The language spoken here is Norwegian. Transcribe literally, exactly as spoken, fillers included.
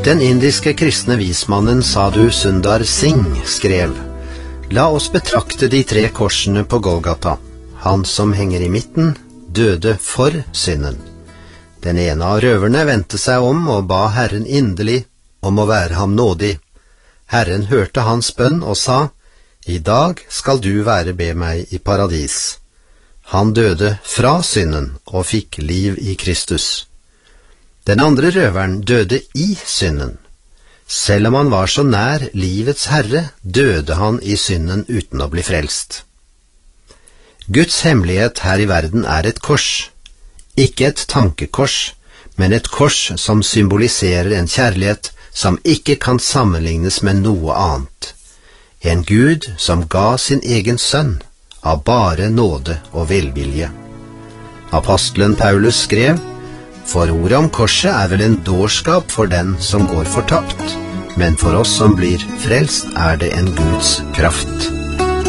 Den indiske kristne vismannen Sadhu Sundar Singh skrev: La oss betrakte de tre korsene på Golgata. Han som henger i midten døde for synden. Den ene av røverne vendte seg om og ba Herren inderlig om å være ham nådig. Herren hørte hans bønn og sa: I dag skal du være med meg i paradis. Han døde fra synden og fikk liv i Kristus. Den andre røveren døde i synden. Selv om han var så nær livets herre, døde han i synden uten å bli frelst. Guds hemmelighet her i verden er et kors. Ikke et tankekors, men et kors som symboliserer en kjærlighet som ikke kan sammenlignes med noe annet. En Gud som ga sin egen sønn av bare nåde og velvilje. Apostelen Paulus skrev: For ordet om korset er vel en dårskap for den som går fortapt, men for oss som blir frelst er det en Guds kraft.